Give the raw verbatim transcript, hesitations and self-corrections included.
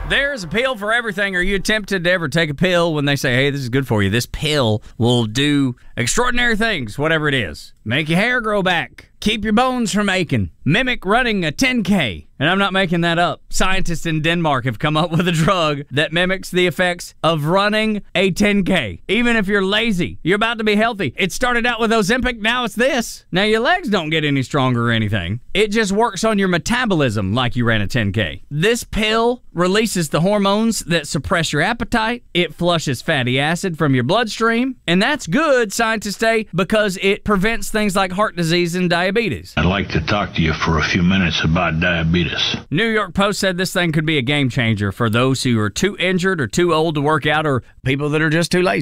There's a pill for everything. Are you tempted to ever take a pill when they say, hey, this is good for you? This pill will do extraordinary things, whatever it is. Make your hair grow back. Keep your bones from aching. Mimic running a ten K. And I'm not making that up. Scientists in Denmark have come up with a drug that mimics the effects of running a ten K. Even if you're lazy, you're about to be healthy. It started out with Ozempic, now it's this. Now your legs don't get any stronger or anything. It just works on your metabolism like you ran a ten K. This pill releases the hormones that suppress your appetite. It flushes fatty acid from your bloodstream. And that's good, scientists say, because it prevents things like heart disease and diabetes. I'd like to talk to you for a few minutes about diabetes. New York Post said this thing could be a game changer for those who are too injured or too old to work out or people that are just too lazy.